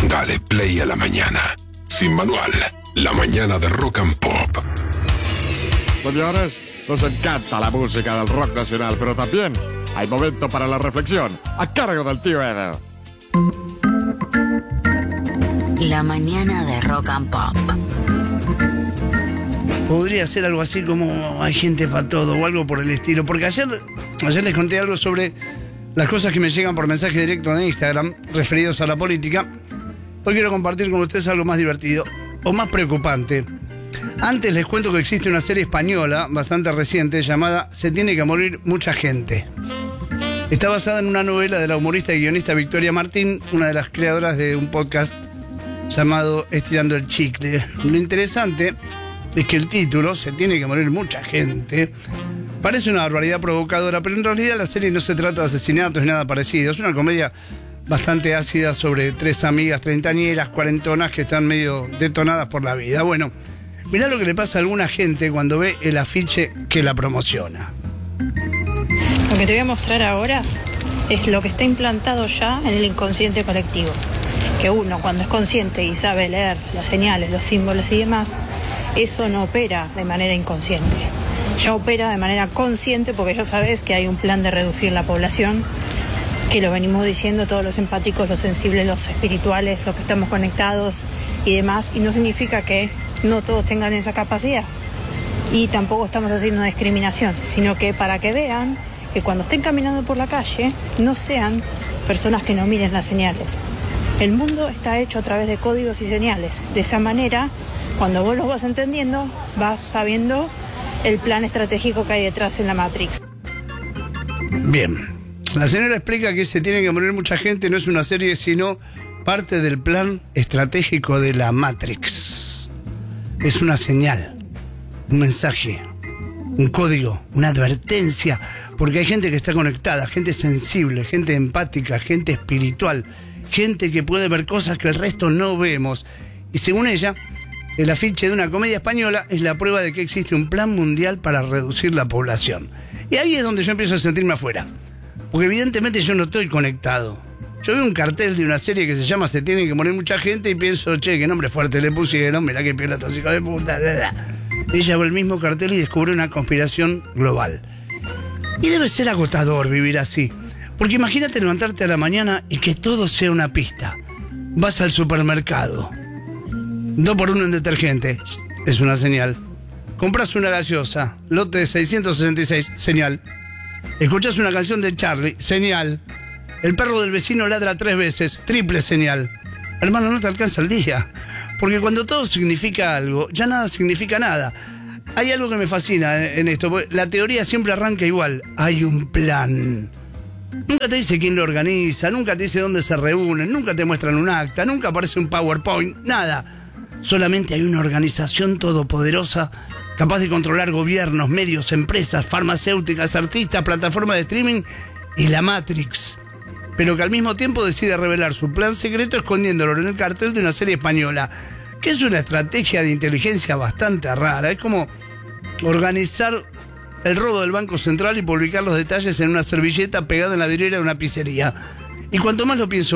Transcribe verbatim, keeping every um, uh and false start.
Dale play a la mañana. Sin manual, la mañana de Rock and Pop. Señores, nos encanta la música del rock nacional, pero también hay momento para la reflexión, a cargo del tío Edo. La mañana de Rock and Pop. Podría ser algo así como hay gente para todo o algo por el estilo. Porque ayer, ayer les conté algo sobre las cosas que me llegan por mensaje directo de Instagram referidos a la política. Hoy quiero compartir con ustedes algo más divertido o más preocupante. Antes les cuento que existe una serie española bastante reciente llamada Se tiene que morir mucha gente. Está basada en una novela de la humorista y guionista Victoria Martín, una de las creadoras de un podcast llamado Estirando el Chicle. Lo interesante es que el título, Se tiene que morir mucha gente, parece una barbaridad provocadora, pero en realidad la serie no se trata de asesinatos ni nada parecido. Es una comedia bastante ácida sobre tres amigas treintañeras, cuarentonas que están medio detonadas por la vida. Bueno, mirá lo que le pasa a alguna gente cuando ve el afiche que la promociona. Lo que te voy a mostrar ahora es lo que está implantado ya en el inconsciente colectivo. Que uno, cuando es consciente y sabe leer las señales, los símbolos y demás, eso no opera de manera inconsciente. Ya opera de manera consciente porque ya sabes que hay un plan de reducir la población, que lo venimos diciendo todos los empáticos, los sensibles, los espirituales, los que estamos conectados y demás, y no significa que no todos tengan esa capacidad. Y tampoco estamos haciendo discriminación, sino que para que vean que cuando estén caminando por la calle no sean personas que no miren las señales. El mundo está hecho a través de códigos y señales. De esa manera, cuando vos los vas entendiendo, vas sabiendo el plan estratégico que hay detrás en la Matrix. Bien, la señora explica que Se tiene que morir mucha gente no es una serie, sino parte del plan estratégico de la Matrix. Es una señal, un mensaje, un código, una advertencia, porque hay gente que está conectada, gente sensible, gente empática, gente espiritual, gente que puede ver cosas que el resto no vemos. Y según ella, el afiche de una comedia española es la prueba de que existe un plan mundial para reducir la población. Y ahí es donde yo empiezo a sentirme afuera, porque evidentemente yo no estoy conectado. Yo veo un cartel de una serie que se llama Se tiene que morir mucha gente y pienso, che, qué nombre fuerte le pusieron, mirá que piola estos hijos de puta. Ella ve el mismo cartel y descubre una conspiración global. Y debe ser agotador vivir así, porque imagínate levantarte a la mañana y que todo sea una pista. Vas al supermercado, dos por uno en detergente, es una señal. Compras una gaseosa, lote seiscientos sesenta y seis, señal. Escuchás una canción de Charlie, señal. El perro del vecino ladra tres veces, triple señal. Hermano, no te alcanza el día, porque cuando todo significa algo, ya nada significa nada. Hay algo que me fascina en esto, porque la teoría siempre arranca igual. Hay un plan. Nunca te dice quién lo organiza, nunca te dice dónde se reúnen, nunca te muestran un acta, nunca aparece un PowerPoint, nada. Solamente hay una organización todopoderosa capaz de controlar gobiernos, medios, empresas, farmacéuticas, artistas, plataformas de streaming y la Matrix. Pero que al mismo tiempo decide revelar su plan secreto escondiéndolo en el cartel de una serie española, que es una estrategia de inteligencia bastante rara. Es como organizar el robo del Banco Central y publicar los detalles en una servilleta pegada en la vidriera de una pizzería. Y cuanto más lo pienso,